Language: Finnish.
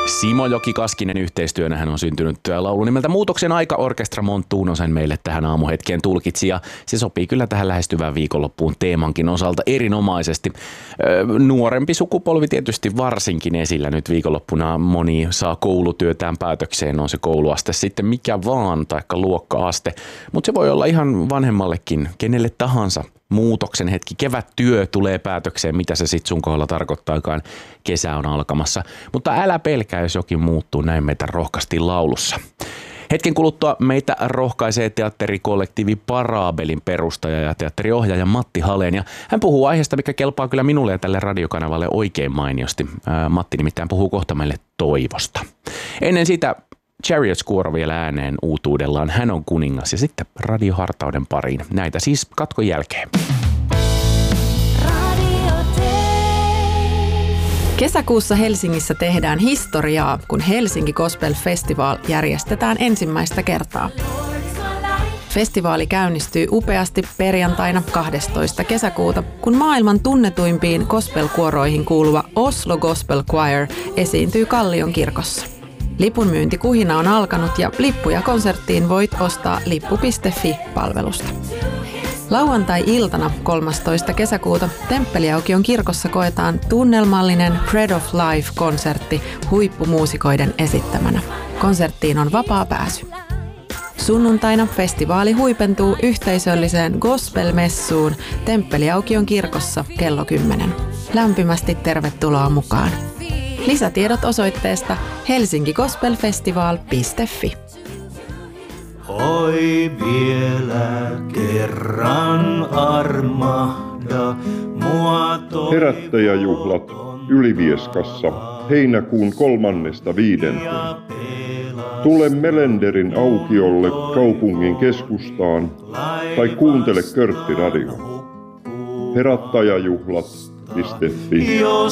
Simo Joki-Kaskinen yhteistyönä on syntynyt laulu nimeltä Muutoksen aika. Orkestra Montuno sen meille tähän aamuhetkeen tulkitsi ja se sopii kyllä tähän lähestyvään viikonloppuun teemankin osalta erinomaisesti. Nuorempi sukupolvi tietysti varsinkin esillä nyt viikonloppuna. Moni saa koulutyötään päätökseen, on se kouluaste sitten mikä vaan taikka luokka-aste, mutta se voi olla ihan vanhemmallekin, kenelle tahansa. Muutoksen hetki, kevättyö tulee päätökseen, mitä se sitten sun kohdalla tarkoittaakaan. Kesä on alkamassa, mutta älä pelkää, jos jokin muuttuu, näin meitä rohkaistiin laulussa. Hetken kuluttua meitä rohkaisee teatterikollektiivi Parabelin perustaja ja teatteriohjaaja Matti Halen. Ja hän puhuu aiheesta, mikä kelpaa kyllä minulle ja tälle radiokanavalle oikein mainiosti. Matti nimittäin puhuu kohta meille toivosta. Ennen sitä Chariots-kuoro vielä ääneen uutuudellaan. Hän on kuningas ja sitten radiohartauden pariin. Näitä siis katkon jälkeen. Kesäkuussa Helsingissä tehdään historiaa, kun Helsinki Gospel Festival järjestetään ensimmäistä kertaa. Festivaali käynnistyy upeasti perjantaina 12. kesäkuuta, kun maailman tunnetuimpiin gospel-kuoroihin kuuluva Oslo Gospel Choir esiintyy Kallion kirkossa. Lipunmyyntikuhina on alkanut ja lippuja konserttiin voit ostaa lippu.fi-palvelusta. Lauantai-iltana 13. kesäkuuta Temppeliaukion kirkossa koetaan tunnelmallinen Bread of Life-konsertti huippumuusikoiden esittämänä. Konserttiin on vapaa pääsy. Sunnuntaina festivaali huipentuu yhteisölliseen gospel-messuun Temppeliaukion kirkossa kello 10. Lämpimästi tervetuloa mukaan. Lisätiedot osoitteesta helsinkigospelfestival.fi. Oi vielä kerran armahda mua. Herättäjäjuhlat Ylivieskassa heinäkuun 3.5. Tule Melenderin aukiolle kaupungin keskustaan tai kuuntele Körtti Radio. Herättäjäjuhlat.fi.